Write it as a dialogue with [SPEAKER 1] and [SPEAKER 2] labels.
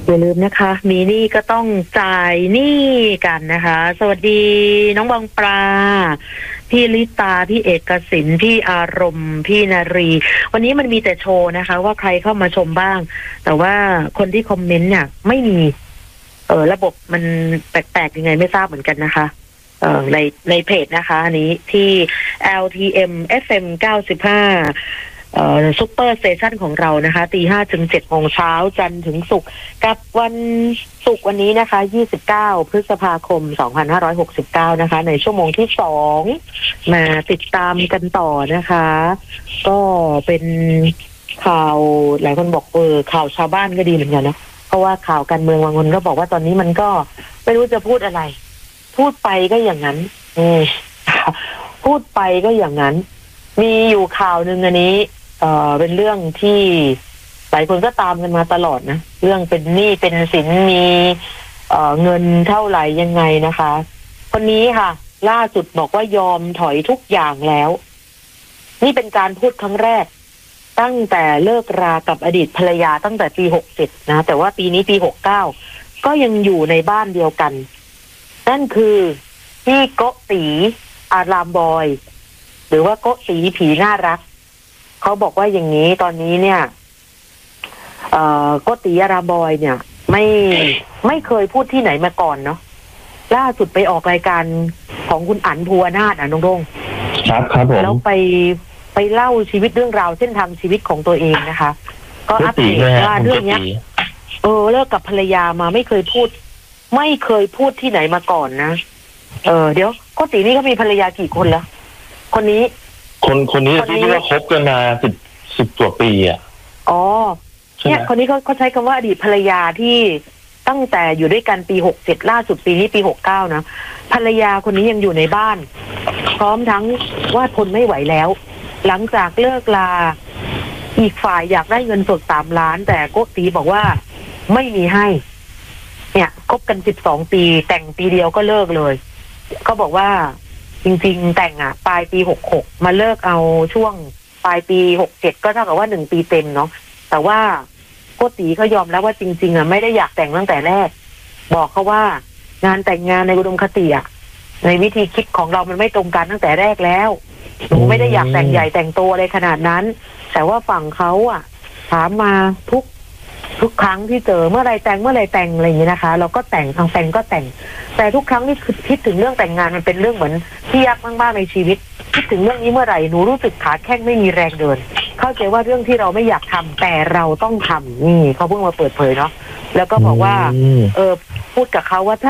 [SPEAKER 1] อย่าลืมนะคะมีหนี้ก็ต้องจ่ายหนี้กันนะคะ สวัสดีน้องบางปลาพี่ลิตาพี่เอกสินพี่อารมณ์พี่นารี วันนี้มันมีแต่โชว์นะคะว่าใครเข้ามาชมบ้าง แต่ว่าคนที่คอมเมนต์เนี่ยไม่มีระบบมันแปลกๆยังไงไม่ทราบเหมือนกันนะคะในเพจนะคะอันนี้ที่ LTM FM 95ซุปเปอร์สเตชันของเรานะคะตี 5 ถึง 7 โมงเช้าจันทร์ถึงศุกร์กับวันศุกร์วันนี้นะคะ29 พฤษภาคม 2569นะคะในชั่วโมงที่2มาติดตามกันต่อนะคะก็เป็นข่าวหลายคนบอกข่าวชาวบ้านก็ดีเหมือนกันนะเพราะว่าข่าวการเมืองบางคนก็บอกว่าตอนนี้มันก็ไม่รู้จะพูดอะไรพูดไปก็อย่างนั้นพูดไปก็อย่างนั้นมีอยู่ข่าวหนึ่งอันนี้เป็นเรื่องที่หลายคนก็ตามกันมาตลอดนะเรื่องเป็นหนี้เป็นสินมีเงินเท่าไหร่ยังไงนะคะคนนี้ค่ะล่าสุดบอกว่ายอมถอยทุกอย่างแล้วนี่เป็นการพูดครั้งแรกตั้งแต่เลิกรากับอดีตภรรยาตั้งแต่ปี67นะแต่ว่าปีนี้ปี69ก็ยังอยู่ในบ้านเดียวกันนั่นคือพี่โกตีอารามบอยหรือว่าโกตีผีน่ารักเขาบอกว่าอย่างนี้ตอนนี้เนี่ยโกตีอารามบอยเนี่ยไม่เคยพูดที่ไหนมาก่อนเนาะล่าสุดไปออกรายการของคุณอั๋นภูวนาถน้องรง
[SPEAKER 2] ครับผม
[SPEAKER 1] แล้วไปเล่าชีวิตเรื่องราวเส้นทางชีวิตของตัวเองนะคะก็อัปเดตว่าเรื่องเนี้ยเลิกกับภรรยามาไม่เคยพูดที่ไหนมาก่อนนะเดี๋ยวโกตีนี่เขามีภรรยากี่คนแล้วคนนี้
[SPEAKER 2] ที่ว่าคบกันมาสิบกว่าปีอ่ะ
[SPEAKER 1] เนี่ยคนนี้เขาใช้คำว่าอดีตภรรยาที่ตั้งแต่อยู่ด้วยกันปี67ล่าสุดปีนี้ปี69นะภรรยาคนนี้ยังอยู่ในบ้านพร้อมทั้งว่าทนไม่ไหวแล้วหลังจากเลิกลาอีกฝ่ายอยากได้เงินสด3 ล้านแต่โกตีบอกว่าไม่มีให้เนี่ยคบกัน12 ปีแต่งปีเดียวก็เลิกเลยเขาบอกว่าจริงๆแต่งปลายปี66มาเลิกเอาช่วงปลายปี67ก็เท่ากับว่า1 ปีเต็มเนาะแต่ว่าโกตีเขายอมแล้วว่าจริงๆไม่ได้อยากแต่งตั้งแต่แรกบอกเขาว่างานแต่งงานในอุดมคติในวิธีคิดของเรามันไม่ตรงกันตั้งแต่แรกแล้วหนูไม่ได้อยากแต่งใหญ่แต่งโตอะไรขนาดนั้นแต่ว่าฝั่งเขาถามมาทุกครั้งที่เจอเมื่อไรแต่งอะไรอย่างนี้นะคะเราก็แต่งทางแฟนก็แต่งแต่ทุกครั้งที่คิดถึงเรื่องแต่งงานมันเป็นเรื่องเหมือนที่ยากมากๆในชีวิตคิดถึงเรื่องนี้เมื่อไหร่หนูรู้สึกขาแข้งไม่มีแรงเดินเข้าใจว่าเรื่องที่เราไม่อยากทำแต่เราต้องทำนี่เขาเพิ่งมาเปิดเผยเนาะแล้วก็บอกว่าพูดกับเขาว่า